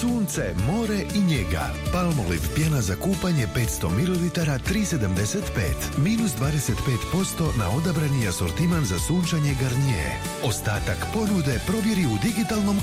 Sunce, more i njega. Palmolive pjena za kupanje 500 ml 3,75. Minus 25% na odabrani asortiman za sunčanje Garnier. Ostatak ponude provjeri u digitalnom